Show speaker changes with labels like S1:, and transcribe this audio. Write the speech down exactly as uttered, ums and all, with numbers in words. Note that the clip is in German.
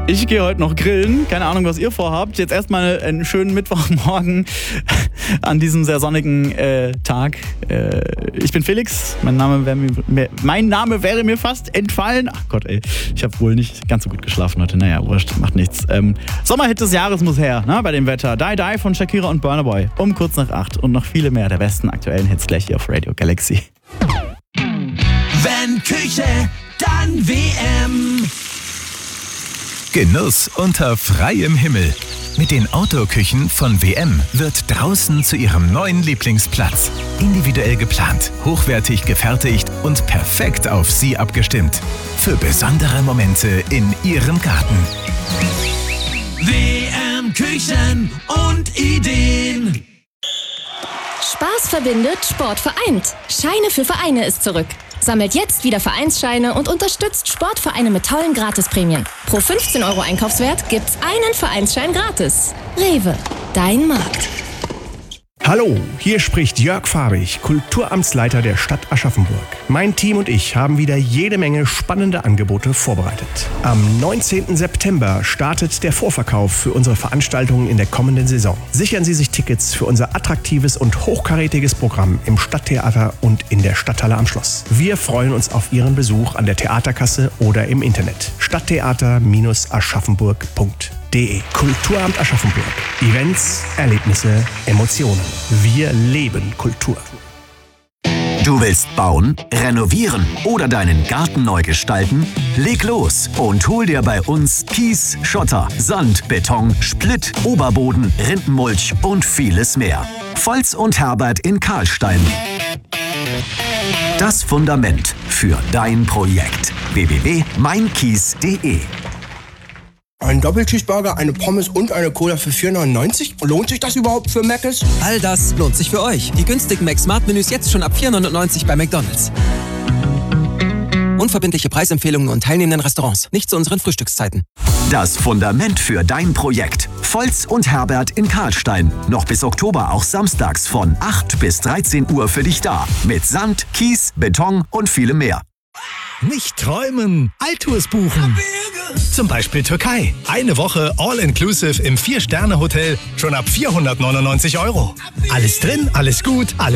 S1: Ich gehe heute noch grillen. Keine Ahnung, was ihr vorhabt. Jetzt erstmal einen schönen Mittwochmorgen an diesem sehr sonnigen äh, Tag. Äh, ich bin Felix. Mein Name, wär mir, mein Name wäre mir fast entfallen. Ach Gott, ey. Ich habe wohl nicht ganz so gut geschlafen heute. Naja, wurscht, macht nichts. Ähm, Sommerhit des Jahres muss her, ne, bei dem Wetter. Die Die von Shakira und Burna Boy. Um kurz nach acht. Und noch viele mehr der besten aktuellen Hits gleich hier auf Radio Galaxy.
S2: Wenn Küche, dann W M.
S3: Genuss unter freiem Himmel. Mit den Outdoor-Küchen von W M wird draußen zu Ihrem neuen Lieblingsplatz. Individuell geplant, hochwertig gefertigt und perfekt auf Sie abgestimmt. Für besondere Momente in Ihrem Garten.
S2: W M Küchen und Ideen.
S4: Spaß verbindet, Sport vereint. Scheine für Vereine ist zurück. Sammelt jetzt wieder Vereinsscheine und unterstützt Sportvereine mit tollen Gratisprämien. Pro fünfzehn Euro Einkaufswert gibt's einen Vereinsschein gratis. Rewe, dein Markt.
S5: Hallo, hier spricht Jörg Fabich, Kulturamtsleiter der Stadt Aschaffenburg. Mein Team und ich haben wieder jede Menge spannende Angebote vorbereitet. Am neunzehnten September startet der Vorverkauf für unsere Veranstaltungen in der kommenden Saison. Sichern Sie sich Tickets für unser attraktives und hochkarätiges Programm im Stadttheater und in der Stadthalle am Schloss. Wir freuen uns auf Ihren Besuch an der Theaterkasse oder im Internet. stadttheater Aschaffenburg punkt de. Kulturamt Aschaffenburg. Events, Erlebnisse, Emotionen. Wir leben Kultur.
S6: Du willst bauen, renovieren oder deinen Garten neu gestalten? Leg los und hol dir bei uns Kies, Schotter, Sand, Beton, Splitt, Oberboden, Rindenmulch und vieles mehr. Volz und Herbert in Karlstein. Das Fundament für dein Projekt. w w w punkt mein kies punkt de.
S7: Ein Doppelcheeseburger, eine Pommes und eine Cola für vier neunundneunzig? Lohnt sich das überhaupt für Mc's?
S8: All das lohnt sich für euch. Die günstigen Mac-Smart-Menüs jetzt schon ab vier neunundneunzig bei McDonald's. Unverbindliche Preisempfehlungen und teilnehmenden Restaurants. Nicht zu unseren Frühstückszeiten.
S6: Das Fundament für dein Projekt. Volz und Herbert in Karlstein. Noch bis Oktober auch samstags von acht bis dreizehn Uhr für dich da. Mit Sand, Kies, Beton und vielem mehr.
S3: Nicht träumen, Alltours buchen. Zum Beispiel Türkei. Eine Woche All-Inclusive im Vier-Sterne-Hotel. Schon ab vierhundertneunundneunzig Euro. Alles drin, alles gut, alles